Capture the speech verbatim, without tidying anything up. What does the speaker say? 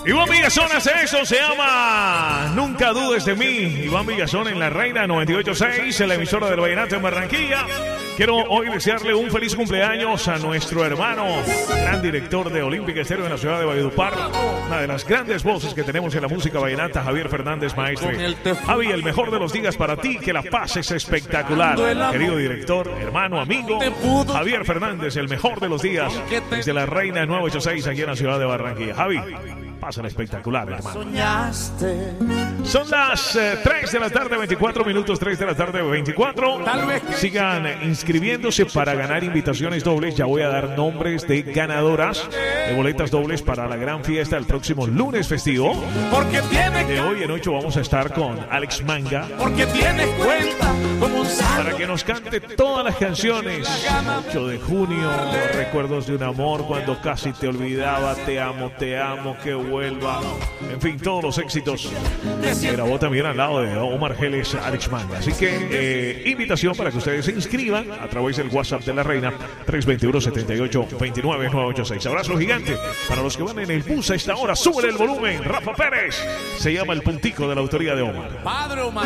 Iván Villazón hace eso, se llama Nunca dudes de mí. Iván Villazón en La Reina noventa y ocho punto seis, en la emisora del Vallenato en Barranquilla. Quiero hoy desearle un feliz cumpleaños a nuestro hermano, gran director de Olímpica Estéreo en la ciudad de Valledupar, una de las grandes voces que tenemos en la música vallenata, Javier Fernández, maestre. Javi, el mejor de los días para ti, que la pases espectacular. Querido director, hermano, amigo, Javier Fernández, el mejor de los días, desde La Reina nueve ocho seis aquí en la ciudad de Barranquilla. Javi, pasan espectacular, hermano. Son las eh, tres de la tarde, veinticuatro minutos, tres de la tarde, veinticuatro. Sigan inscribiéndose para ganar invitaciones dobles. Ya voy a dar nombres de ganadoras de boletas dobles para la gran fiesta el próximo lunes festivo. De hoy en ocho vamos a estar con Alex Manga, para que nos cante todas las canciones. ocho de junio, recuerdos de un amor, cuando casi te olvidaba, te amo, te amo, que vuelva. En fin, todos los éxitos. Grabó también al lado de Omar Geles, Alex Manga. Así que eh, invitación para que ustedes se inscriban a través del WhatsApp de La Reina, tres dos uno, siete ocho, dos nueve nueve ocho seis. Abrazo gigante para los que van en el bus a esta hora. Sube el volumen. Rafa Pérez se llama El Puntico, de la autoría de Omar.